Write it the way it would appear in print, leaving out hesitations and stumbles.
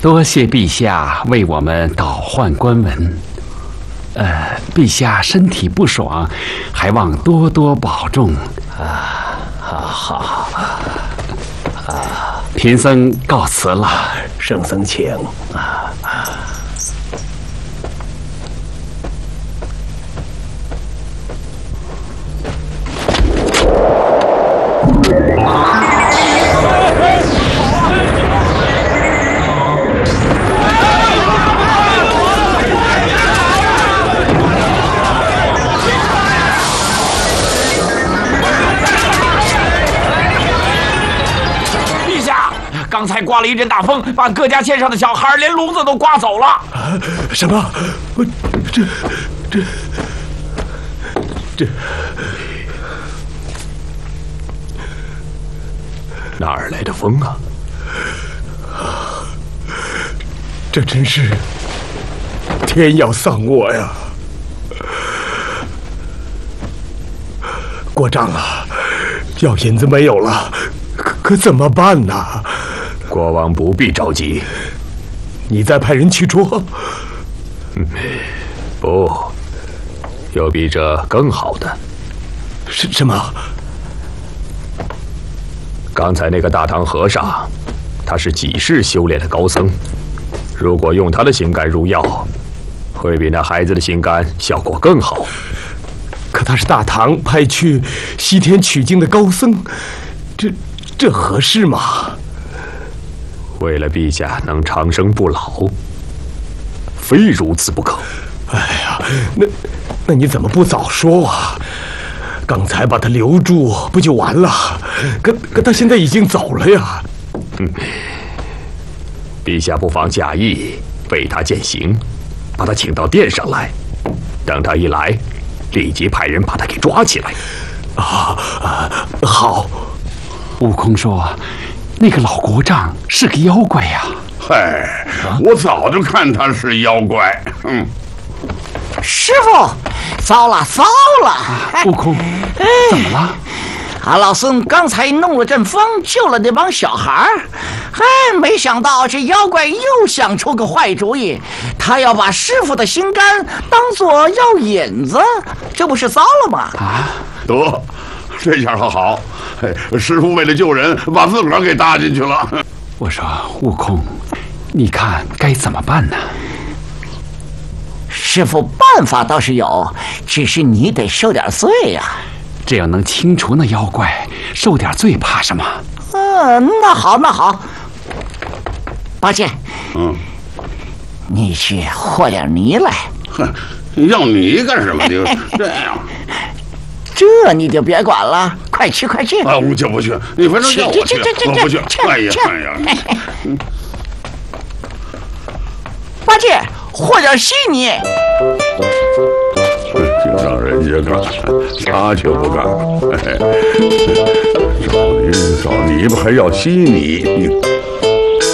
多谢陛下为我们倒换官文。陛下身体不爽，还望多多保重。 好。 贫僧告辞了。 圣僧请。 刚才刮了一阵大风，把各家县上的小孩连笼子都刮走了。 什么？这哪儿来的风啊？ 这真是天要丧我呀！过账了，药引子没有了，可怎么办呢？ 国王不必着急， 你再派人去捉。 不，有比这更好的。 什么？ 刚才那个大唐和尚，他是几世修炼的高僧，如果用他的心肝入药，会比那孩子的心肝效果更好。 可他是大唐派去西天取经的高僧，这合适吗？ 为了陛下能长生不老，非如此不可。 哎呀，那你怎么不早说啊？刚才把他留住不就完了？可他现在已经走了呀。 陛下不妨假意为他饯行，把他请到殿上来，等他一来，立即派人把他给抓起来。 好。 悟空说，那个老国丈是个妖怪呀。 嗨，我早就看他是妖怪。 师傅，糟了！ 悟空，怎么了？ 老孙刚才弄了阵风，救了那帮小孩没想到这妖怪又想出个坏主意，他要把师傅的心肝当做药引子，这不是糟了吗？ 得，这下可好，师傅为了救人，把自个儿给搭进去了。 我说悟空，你看该怎么办呢？ 师傅，办法倒是有，只是你得受点罪呀。 只要能清除那妖怪，受点罪怕什么？ 那好，八戒，你去和点泥来。 要泥干什么？这样， 这你就别管了，快去！ 我就不去，你反正叫我去，我不去。哎呀！ 八戒，和点稀泥。 就让人家干，他却不干。找泥巴还要稀泥，